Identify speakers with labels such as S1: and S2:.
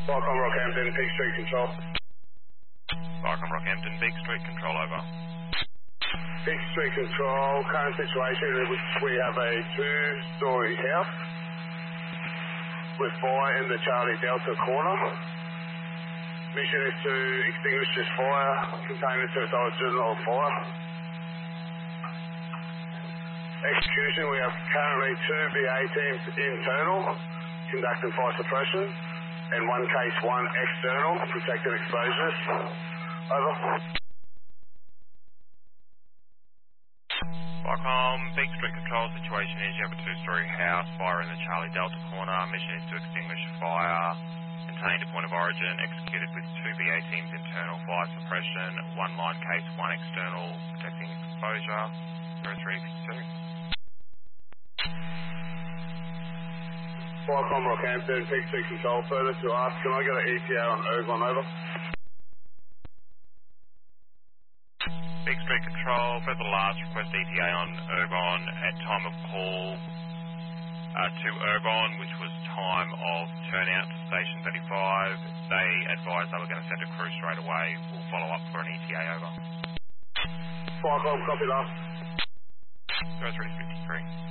S1: Welcome Rockhampton, Peak Street Control.
S2: Welcome Rockhampton, Peak Street Control, over.
S1: Peak Street Control, current situation in which we have a two-storey house with fire in the Charlie Delta corner. Mission is to extinguish this fire, containment to its original fire. Execution, we have currently 2 BA teams internal conducting fire suppression and 1 case 1 external protecting exposures. Over.
S2: Welcome, Peak Street Control. Situation is you have a two-storey house, fire in the Charlie Delta corner. Mission is to extinguish fire, contained to point of origin, executed with 2 BA teams internal fire suppression, 1 line case, 1 external protecting exposure. 0352.
S1: Welcome Rockhampton, Peak Street Control. Further to ask, can I get an ETA on Ergon, over?
S2: Peak Street Control, for the last request ETA on Ergon at time of call to Ergon, which was time of turnout to Station 35. They advised they were going to send a crew straight away. We'll follow up for an ETA, over.
S1: Welcome, copy last.
S2: 0353.